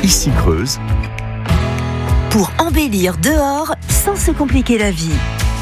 Ici Creuse. Pour embellir dehors sans se compliquer la vie.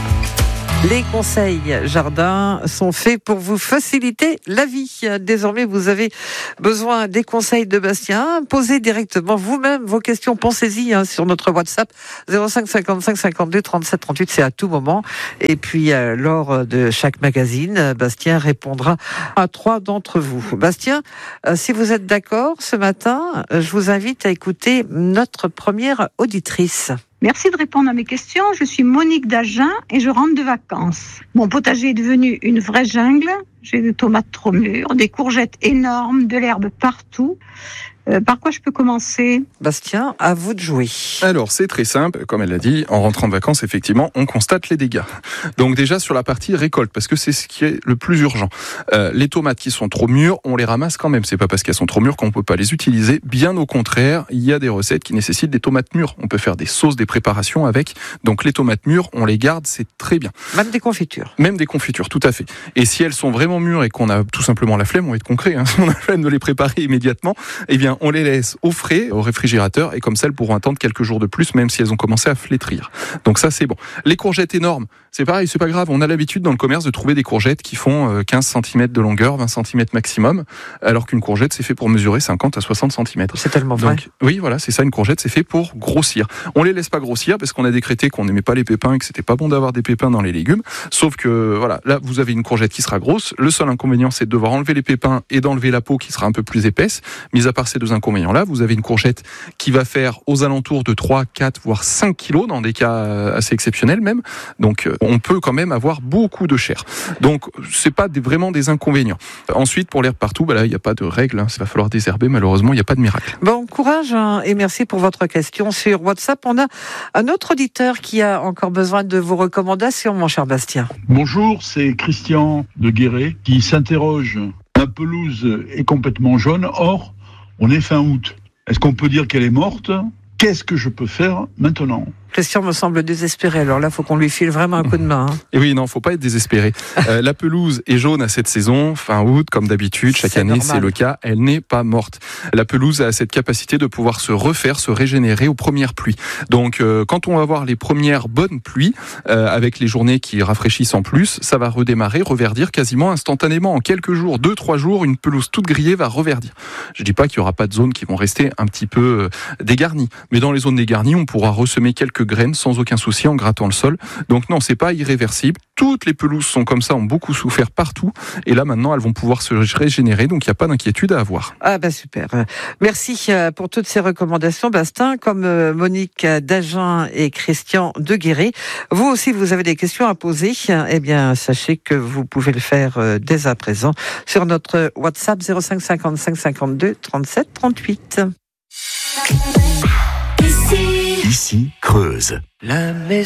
Les conseils jardin sont faits pour vous faciliter la vie. Désormais, vous avez besoin des conseils de Bastien. Posez directement vous-même vos questions. Pensez-y sur notre WhatsApp 05 55 52 37 38. C'est à tout moment. Et puis, lors de chaque magazine, Bastien répondra à 3 d'entre vous. Bastien, si vous êtes d'accord, ce matin, je vous invite à écouter notre première auditrice. Merci de répondre à mes questions. Je suis Monique d'Agen et je rentre de vacances. Mon potager est devenu une vraie jungle. J'ai des tomates trop mûres, des courgettes énormes, de l'herbe partout. Par quoi je peux commencer ? Bastien, à vous de jouer. Alors, c'est très simple. Comme elle l'a dit, en rentrant de vacances, effectivement, on constate les dégâts. Donc déjà, sur la partie récolte, parce que c'est ce qui est le plus urgent. Les tomates qui sont trop mûres, on les ramasse quand même. C'est pas parce qu'elles sont trop mûres qu'on peut pas les utiliser. Bien au contraire, il y a des recettes qui nécessitent des tomates mûres. On peut faire des sauces, des préparations avec. Donc les tomates mûres, on les garde, c'est très bien. Même des confitures. Même des confitures, tout à fait. Et si elles sont vraiment mûres et qu'on a tout simplement la flemme, on va être concret, si on a la flemme de les préparer immédiatement, eh bien, on les laisse au frais, au réfrigérateur, et comme ça, elles pourront attendre quelques jours de plus, même si elles ont commencé à flétrir. Donc ça, c'est bon. Les courgettes énormes, c'est pareil, c'est pas grave. On a l'habitude dans le commerce de trouver des courgettes qui font 15 cm de longueur, 20 cm maximum, alors qu'une courgette, c'est fait pour mesurer 50 à 60 cm. C'est tellement vrai. Donc, oui, voilà, c'est ça, une courgette, c'est fait pour grossir. On les laisse pas grossir parce qu'on a décrété qu'on n'aimait pas les pépins et que c'était pas bon d'avoir des pépins dans les légumes. Sauf que, voilà, là, vous avez une courgette qui sera grosse. Le seul inconvénient, c'est de devoir enlever les pépins et d'enlever la peau qui sera un peu plus épaisse. Mis à part ces deux inconvénients-là, vous avez une courgette qui va faire aux alentours de 3, 4, voire 5 kilos dans des cas assez exceptionnels même. Donc, on peut quand même avoir beaucoup de chair. Donc, c'est pas vraiment des inconvénients. Ensuite, pour l'herbe partout, là, il n'y a pas de règle. Ça va falloir désherber. Malheureusement, il n'y a pas de miracle. Bon courage et merci pour votre question. Sur WhatsApp, on a un autre auditeur qui a encore besoin de vos recommandations, mon cher Bastien. Bonjour, c'est Christian de Guéret qui s'interroge. La pelouse est complètement jaune. Or, on est fin août. Est-ce qu'on peut dire qu'elle est morte ? Qu'est-ce que je peux faire maintenant ? Christian me semble désespéré. Alors là, il faut qu'on lui file vraiment un coup de main. Et oui, non, faut pas être désespéré. La pelouse est jaune à cette saison, fin août, comme d'habitude. Chaque année, c'est le cas. Elle n'est pas morte. La pelouse a cette capacité de pouvoir se refaire, se régénérer aux premières pluies. Donc, quand on va avoir les premières bonnes pluies, avec les journées qui rafraîchissent en plus, ça va redémarrer, reverdir quasiment instantanément. En quelques jours, 2-3 jours, une pelouse toute grillée va reverdir. Je dis pas qu'il y aura pas de zones qui vont rester un petit peu dégarnies. Mais dans les zones dégarnies, on pourra ressemer quelques graines sans aucun souci en grattant le sol. Donc non, c'est pas irréversible. Toutes les pelouses sont comme ça, ont beaucoup souffert partout. Et là, maintenant, elles vont pouvoir se régénérer. Donc, il n'y a pas d'inquiétude à avoir. Ah ben super. Merci pour toutes ces recommandations, Bastien. Comme Monique d'Agen et Christian de Guéret. Vous aussi, vous avez des questions à poser. Eh bien, sachez que vous pouvez le faire dès à présent sur notre WhatsApp 05 55 52 37 38. Ici Creuse. La maison.